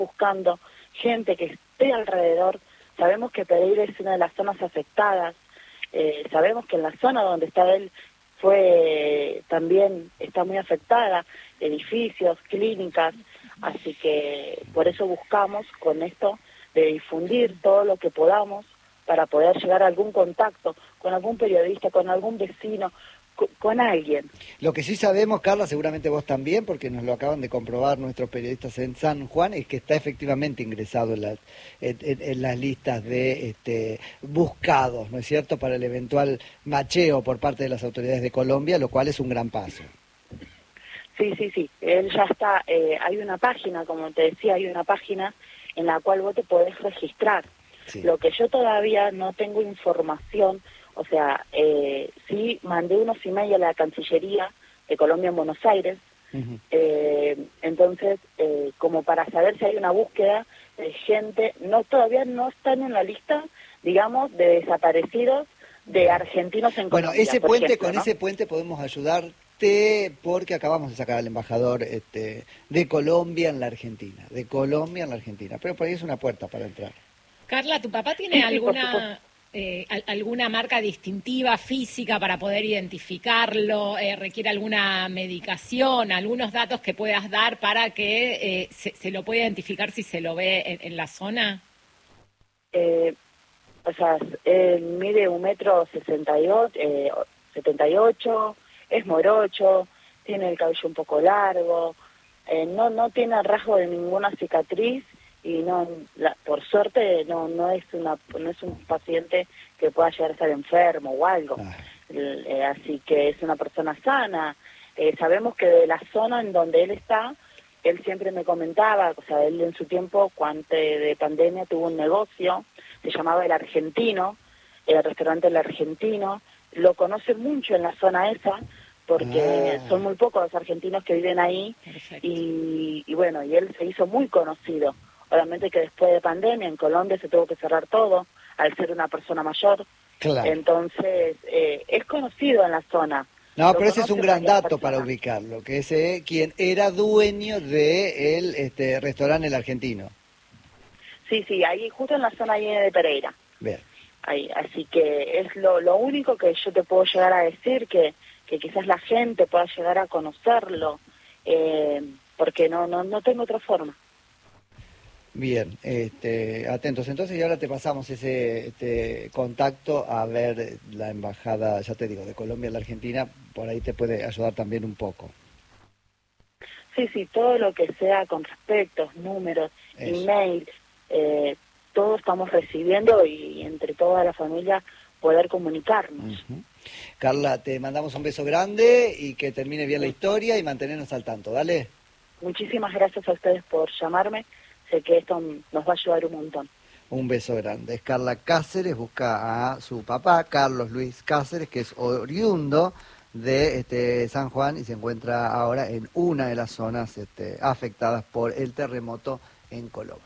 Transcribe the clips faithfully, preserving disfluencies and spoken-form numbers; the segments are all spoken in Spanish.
buscando gente que esté alrededor. Sabemos que Pereira es una de las zonas afectadas, eh, sabemos que en la zona donde está él fue también está muy afectada, edificios, clínicas, así que por eso buscamos con esto de difundir todo lo que podamos para poder llegar a algún contacto con algún periodista, con algún vecino, con, con alguien. Lo que sí sabemos, Carla, seguramente vos también, porque nos lo acaban de comprobar nuestros periodistas en San Juan, es que está efectivamente ingresado en las, en, en, en las listas de este, buscados, ¿no es cierto?, para el eventual macheo por parte de las autoridades de Colombia, lo cual es un gran paso. Sí, sí, sí, él ya está, eh, hay una página, como te decía, hay una página en la cual vos te podés registrar. Sí. Lo que yo todavía no tengo información, o sea, eh, sí mandé unos emails a la Cancillería de Colombia en Buenos Aires, uh-huh. eh, entonces, eh, como para saber si hay una búsqueda de gente, no todavía no están en la lista, digamos, de desaparecidos de argentinos en Colombia. Bueno, ese puente, ejemplo, con ¿no? ese puente podemos ayudar porque acabamos de sacar al embajador este, de Colombia en la Argentina, de Colombia en la Argentina, pero por ahí es una puerta para entrar. Carla, ¿tu papá tiene sí, alguna eh, alguna marca distintiva física para poder identificarlo? Eh, ¿Requiere alguna medicación, algunos datos que puedas dar para que eh, se, se lo pueda identificar si se lo ve en, en la zona? Eh, o sea, él mide un metro sesenta y ocho, eh, setenta y ocho, es morocho, tiene el cabello un poco largo, eh, no no tiene rasgo de ninguna cicatriz y no, la, por suerte no no es una no es un paciente que pueda llegar a estar enfermo o algo, ah. eh, así que es una persona sana. Eh, sabemos que de la zona en donde él está, él siempre me comentaba, o sea, él en su tiempo, cuando de pandemia, tuvo un negocio, se llamaba El Argentino, el restaurante El Argentino. Lo conoce mucho en la zona esa, porque ah. son muy pocos los argentinos que viven ahí, y, y bueno, y él se hizo muy conocido. Obviamente que después de pandemia en Colombia se tuvo que cerrar todo, al ser una persona mayor, claro. Entonces eh, es conocido en la zona. No, pero ese es un gran dato para ubicarlo, que es eh, quien era dueño de el este, restaurante El Argentino. Sí, sí, ahí justo en la zona ahí de Pereira. Bien. Ahí, así que es lo, lo único que yo te puedo llegar a decir, que, que quizás la gente pueda llegar a conocerlo, eh, porque no, no, no tengo otra forma. Bien, este, atentos. Entonces, y ahora te pasamos ese este, contacto a ver la embajada, ya te digo, de Colombia en la Argentina, por ahí te puede ayudar también un poco. Sí, sí, todo lo que sea con respectos, números, Eso. email, eh, todo estamos recibiendo y entre toda la familia poder comunicarnos. Uh-huh. Carla, te mandamos un beso grande y que termine bien sí. la historia y mantenernos al tanto, ¿dale? Muchísimas gracias a ustedes por llamarme, sé que esto nos va a ayudar un montón. Un beso grande. Es Carla Cáceres, busca a su papá, Carlos Luis Cáceres, que es oriundo de este, San Juan y se encuentra ahora en una de las zonas este, afectadas por el terremoto en Colombia.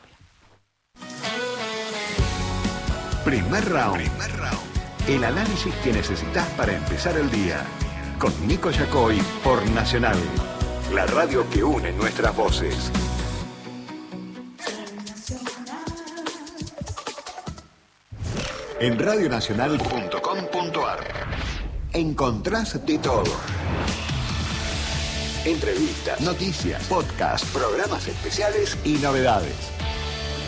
Primer round. Primer round. El análisis que necesitas para empezar el día. Con Nico Yacoy por Nacional. La radio que une nuestras voces. En radionacional punto com punto ar encontrás de todo. Entrevistas, noticias, podcasts, programas especiales y novedades.